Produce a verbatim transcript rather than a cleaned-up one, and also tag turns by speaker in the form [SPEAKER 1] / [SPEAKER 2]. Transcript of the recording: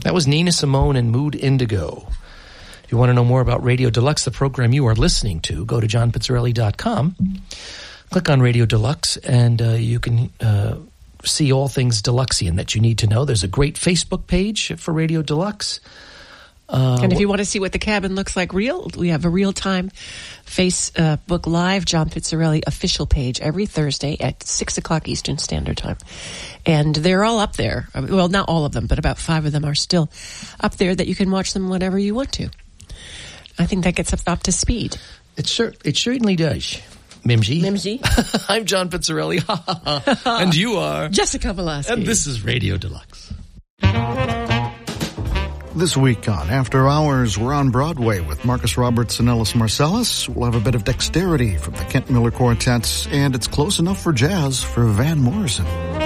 [SPEAKER 1] That was Nina Simone and Mood Indigo. If you want to know more about Radio Deluxe, the program you are listening to, go to john pizzarelli dot com. Click on Radio Deluxe, and uh, you can uh, see all things Deluxian that you need to know. There's a great Facebook page for Radio Deluxe. Uh,
[SPEAKER 2] and if you want to see what the cabin looks like real, we have a real-time Facebook Live John Pizzarelli official page every Thursday at six o'clock Eastern Standard Time. And they're all up there. Well, not all of them, but about five of them are still up there that you can watch them whenever you want to. I think that gets up, up to speed.
[SPEAKER 1] It, cer- it certainly does. Mimsy.
[SPEAKER 2] Mimsy.
[SPEAKER 1] I'm John Pizzarelli. And you are
[SPEAKER 2] Jessica Velasquez.
[SPEAKER 1] And this is Radio Deluxe.
[SPEAKER 3] This week on After Hours, we're on Broadway with Marcus Roberts and Ellis Marsalis. We'll have a bit of dexterity from the Kent Miller Quartet, and it's close enough for jazz for Van Morrison.